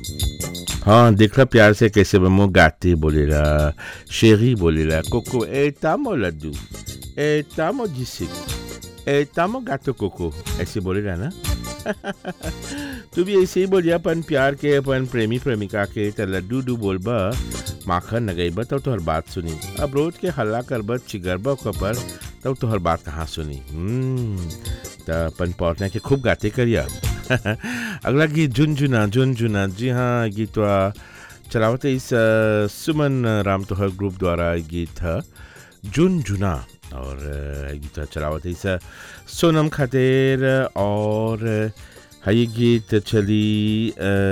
हाँ देखला प्यार से कैसे बमो गाते बोलेला शेरी बोलेला कोको ए तामो लड्डू ए तामो जिसिक ए तामो गातो कोको ऐसे बोलेला ना तू भी ऐसे ही बोलिया अपन प्यार के अपन प्रेमी प्रेमिका के त लड्डू डू बोलबा माखन लगेबा तब तो हर बात सुनी अब रोज के हल्ला करबा चिगरबा खबर तब तो हर बात कहाँ सुनी त अपन पौटना के खूब गाते करिया अगला गीत झुनझुना जी हाँ गीतवा चलावते इस सुमन राम तोहर ग्रुप द्वारा गीत था झुनझुना और गीत चलावते इस सोनम खातिर और ये गीत चली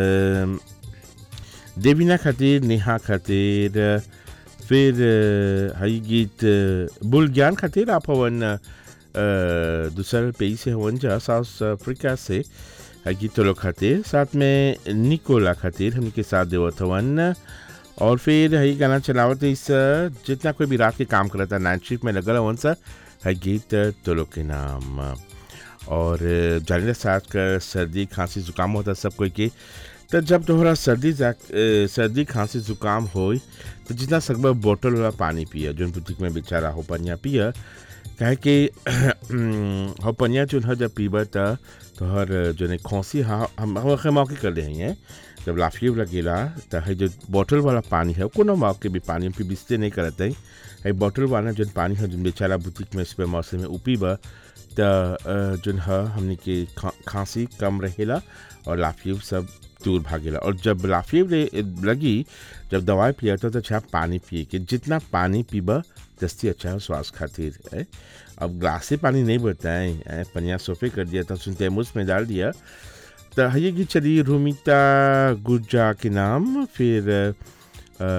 देवीना खातिर नेहा खातिर फिर ये गीत बुलज्ञान खातिर आप हवन दूसरे पेई से हवन जा साउथ अफ्रीका से गीत लोग खातिर साथ में निकोला खातिर हमके साथ देवत हवन और फिर है गाना चलावत इस जितना कोई भी रात के काम करता नाइट शिफ्ट में लगल हवन सा है गीत तो लोग के नाम और जाने साथ का सर्दी खांसी जुकाम होता सब कोई के तो जब तोहरा सर्दी खांसी जुकाम हो तो जितना सकबा बोतल वाला पानी पिया जो बुटीक में बेचारा हो पनिया पिया कहे कि हो पनिया जो जब पीबा तो हर जो ने खांसी हम मौके कर दे हैं जब लाफिए लगेला तो है जो बोतल वाला पानी है कोनो मौके भी पानी पे बिस्ते नहीं करते है बोतल वाला जो पानी है जो बेचारा बुटीक में सुबह मौसम में उपीबा तो जो है हमने के खांसी कम रहेला और लाफिए सब दूर भागेला और जब लाफिए लगी जब दवाई पिया तो अच्छा पानी पिए कि जितना पानी पीबा दस्ती अच्छा है स्वास्थ्य खातिर है अब ग्लास से पानी नहीं बढ़ता है पनिया सोफे कर दिया था सुनते मुझ में डाल दिया तो ये गीत चली रूमिता गुर्जा के नाम फिर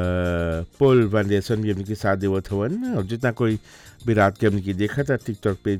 पोल वैंडेसन भी अपने के साथ देवत हवन और जितना कोई भी रात के अपने की देखा था टिकटॉक पे